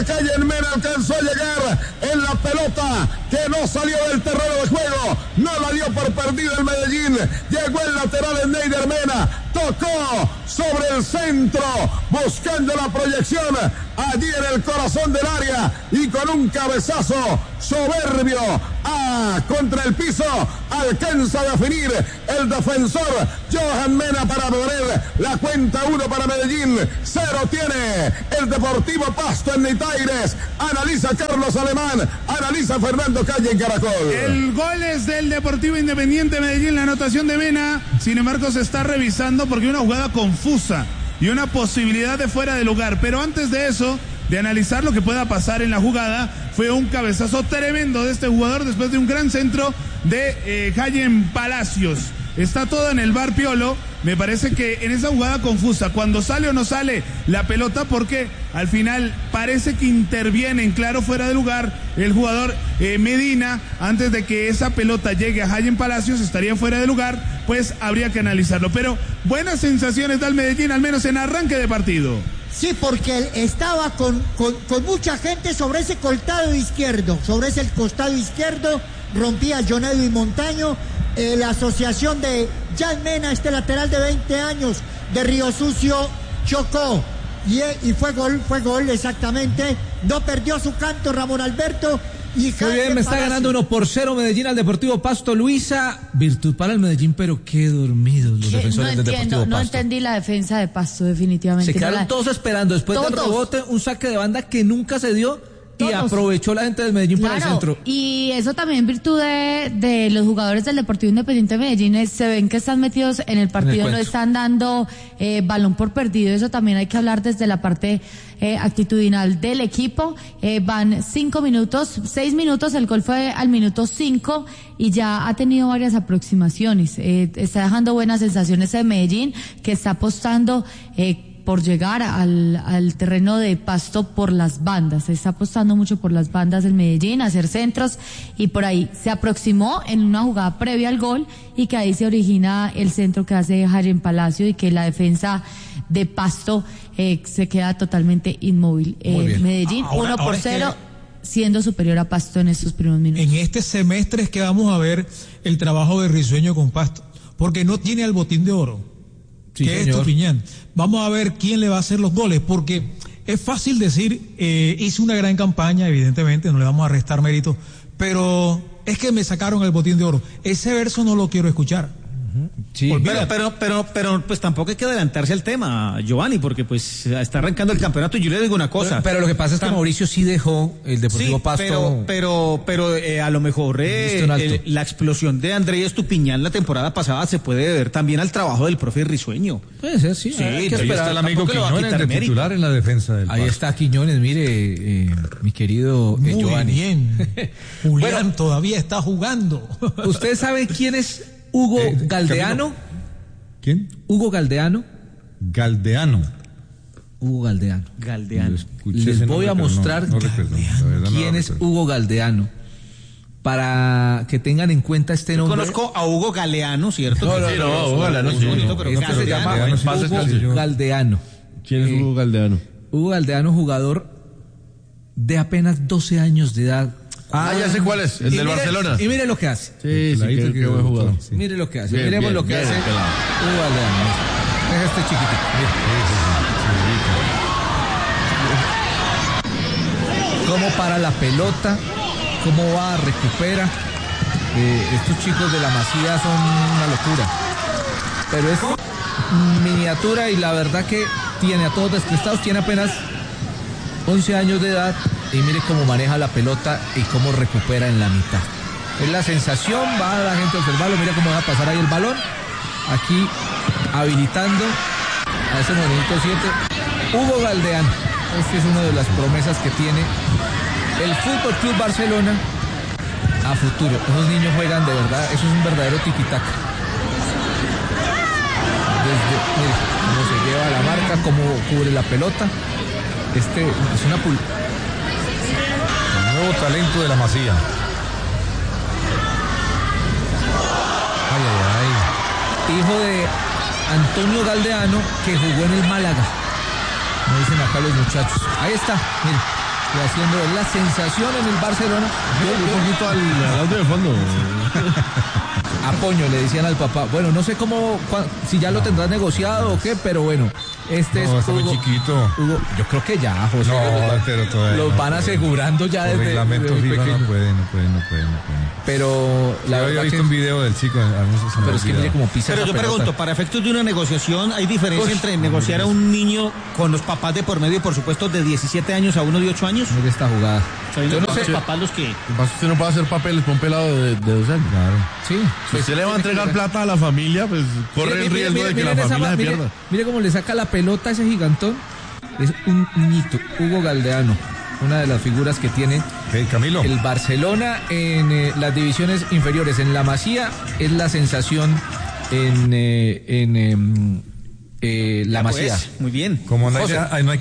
que Calle Mena alcanzó a llegar en la pelota que no salió del terreno de juego, no la dio por perdido el Medellín, llegó el lateral en Neider Mena, tocó sobre el centro, buscando la proyección allí en el corazón del área y con un cabezazo soberbio contra el piso alcanza a definir el defensor Johan Mena para poner la cuenta 1 para Medellín, 0 tiene el Deportivo Pasto en Nitaires. Analiza Carlos Alemán, analiza Fernando Calle en Caracol. El gol es del Deportivo Independiente Medellín, la anotación de Mena, sin embargo se está revisando porque una jugada confusa y una posibilidad de fuera de lugar, pero antes de eso, de analizar lo que pueda pasar en la jugada, fue un cabezazo tremendo de este jugador después de un gran centro de Jayen Palacios. Está todo en el VAR, Piolo. Me parece que en esa jugada confusa, cuando sale o no sale la pelota, porque al final parece que interviene en claro fuera de lugar el jugador Medina, antes de que esa pelota llegue a Jayen Palacios, estaría fuera de lugar, pues habría que analizarlo. Pero buenas sensaciones da el Medellín, al menos en arranque de partido. Sí, porque él estaba con mucha gente sobre ese costado izquierdo, rompía John Edwin Montaño. La asociación de Jan Mena, este lateral de 20 años de Río Sucio, chocó y fue gol exactamente. No perdió su canto Ramón Alberto. Y muy bien, me está ganando 1-0 Medellín al Deportivo Pasto. Luisa, virtud para el Medellín, pero qué dormidos los defensores del Deportivo Pasto. No entendí la defensa de Pasto, definitivamente. Se quedaron todos esperando después del rebote, un saque de banda que nunca se dio. Y aprovechó la gente del Medellín para el centro. Y eso también en virtud de los jugadores del Deportivo Independiente de Medellín, se ven que están metidos en el partido, no están dando balón por perdido. Eso también hay que hablar desde la parte actitudinal del equipo. Van 6 minutos, el gol fue al minuto 5 y ya ha tenido varias aproximaciones. Está dejando buenas sensaciones de Medellín, que está apostando por llegar al terreno de Pasto por las bandas. Se está apostando mucho por las bandas del Medellín, a hacer centros, y por ahí se aproximó en una jugada previa al gol, y que ahí se origina el centro que hace Jayen Palacio, y que la defensa de Pasto se queda totalmente inmóvil. Medellín 1-0, siendo superior a Pasto en estos primeros minutos. En este semestre es que vamos a ver el trabajo de Risueño con Pasto, porque no tiene al Botín de Oro. Sí, que es Estupiñán. Vamos a ver quién le va a hacer los goles, porque es fácil decir, hice una gran campaña, evidentemente, no le vamos a restar mérito, pero es que me sacaron el Botín de Oro. Ese verso no lo quiero escuchar. Sí, pero pues tampoco hay que adelantarse al tema, Giovanni, porque pues está arrancando el campeonato y yo le digo una cosa. Pero lo que pasa es que Mauricio sí dejó el Deportivo Pasto. Pero a lo mejor la explosión de Andrés Estupiñán la temporada pasada se puede deber también al trabajo del profe Risueño. Puede ser, sí. Ahí está el amigo Quiñones de titular en la defensa del Pasto. Ahí está Quiñones, mire, mi querido Giovanni. Muy bien. Julián todavía está jugando. ¿Usted sabe quién es Hugo Galdeano? ¿Quién? Hugo Galdeano. Hugo Galdeano. Les voy a mostrar quién es Hugo Galdeano, para que tengan en cuenta este nombre. Conozco a Hugo Galeano, ¿cierto? Hugo Galeano es bonito, pero se llama Hugo Galdeano. ¿Quién es Hugo Galdeano? Hugo Galdeano, jugador de apenas 12 años de edad. Ya sé cuál es, el del Barcelona. Y mire lo que hace. Sí, qué buen jugador. Sí. Mire lo que hace. Miremos lo que hace Hugo Galdeano. Es este chiquitito. Cómo para la pelota, cómo va, recupera. Estos chicos de la Masía son una locura. Pero es miniatura y la verdad que tiene a todos descrestados. Tiene apenas 11 años de edad. Y mire cómo maneja la pelota y cómo recupera en la mitad. Es la sensación, va la gente a observarlo, mira cómo va a pasar ahí el balón. Aquí habilitando a ese monedito 7. Hugo Galdeano. Este es una de las promesas que tiene el Fútbol Club Barcelona a futuro. Esos niños juegan de verdad, eso es un verdadero tiquitaca. Mire cómo se lleva la marca, cómo cubre la pelota. Es una nuevo talento de la Masía. Hijo de Antonio Galdeano, que jugó en el Málaga. Como dicen acá los muchachos. Ahí está, mire. y haciendo la sensación en el Barcelona. Un poquito al audio de fondo. Apoño, le decían al papá. Bueno, no sé si ya lo tendrás negociado o qué, pero bueno. Este es está muy chiquito. Hugo, yo creo que ya, José. Pero todavía los van asegurando ya desde reglamento FIFA pequeño. no puede. Pero la verdad he visto un video del chico. Pero es que mire cómo pisa. Pero yo pregunto, para efectos de una negociación, ¿hay diferencia entre negociar a un niño con los papás de por medio, por supuesto, de 17 años a uno de 8 años? Mire esta jugada. Yo no sé, los papás los que... Usted no puede hacer papeles por un pelado de 2 años. Claro. Sí. Si usted le va a entregar plata a la familia, pues corre el riesgo de que la familia se pierda. Mire cómo le saca la pelota a ese gigantón. Es un niñito, Hugo Galdeano, una de las figuras que tiene Camilo. El Barcelona en las divisiones inferiores. En la Masía es la sensación en la Masía. Muy bien. Como no hay